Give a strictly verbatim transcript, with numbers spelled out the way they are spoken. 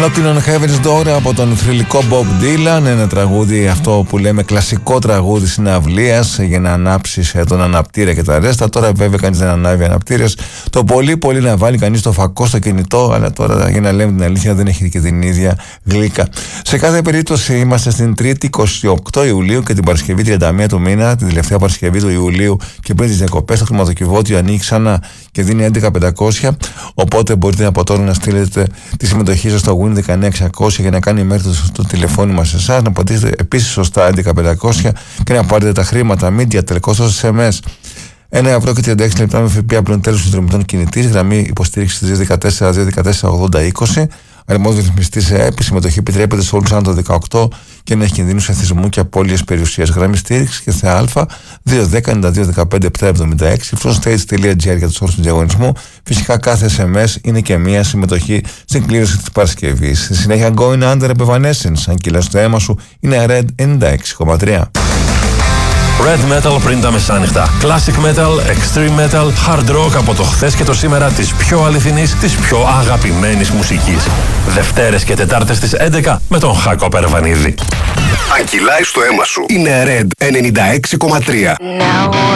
Knocking on Heaven's Door από τον θρυλικό Bob Dylan. Ένα τραγούδι αυτό που λέμε κλασικό τραγούδι συναυλίας για να ανάψεις τον αναπτήρα και τα ρέστα. Τώρα βέβαια κανείς δεν ανάβει αναπτήρες. Το πολύ πολύ να βάλει κανείς το φακό στο κινητό, αλλά τώρα για να λέμε την αλήθεια δεν έχει και την ίδια γλύκα. Σε κάθε περίπτωση είμαστε στην Τρίτη είκοσι οκτώ Ιουλίου και την Παρασκευή τριάντα μία του μήνα, την τελευταία Παρασκευή του Ιουλίου και πριν τις διακοπές. Το χρηματοκιβώτιο ανοίγει ξανά και δίνει έντεκα χιλιάδες πεντακόσια. Οπότε μπορείτε από τώρα να στείλετε τη συμμετοχή σας στο Win δεκαεννιά εξακόσια για να κάνει μέρος στο, στο τηλεφώνημα σε εσάς. Να πατήσετε επίσης σωστά έντεκα χιλιάδες πεντακόσια και να πάρετε τα χρήματα. Media, τελικό στο ες εμ ες. ένα ευρώ και τριάντα έξι λεπτά με ΦΠΑ πλέον τέλος συνδρομητών κινητής. Γραμμή υποστήριξη δύο ένα τέσσερα δύο ένα τέσσερα ογδόντα είκοσι. Αρμόδιο ρυθμιστή σε ΕΠ. Συμμετοχή επιτρέπεται σε όλους άνω το δεκαοκτώ και να έχει κινδύνους εθισμού και απώλειες περιουσίας. Γραμμή στήριξη και ΘΑ δύο ένα μηδέν εννιά δύο ένα πέντε επτά εβδομήντα έξι. frontstage τελεία τζι άρ για τους όρους του διαγωνισμού. Φυσικά κάθε ες εμ ες είναι και μία συμμετοχή στην κλήρωση της Παρασκευής. Στη συνέχεια Going Under Evanescence. Αν κυλάς το αίμα σου είναι Red ενενήντα έξι κόμμα τρία. Red Metal πριν τα μεσάνυχτα. Classic Metal, Extreme Metal, Hard Rock από το χθες και το σήμερα της πιο αληθινής, της πιο αγαπημένης μουσικής. Δευτέρες και Τετάρτες στις έντεκα με τον Χάκο Περβανίδη. Αν κυλάει στο αίμα σου είναι Red ενενήντα έξι κόμμα τρία.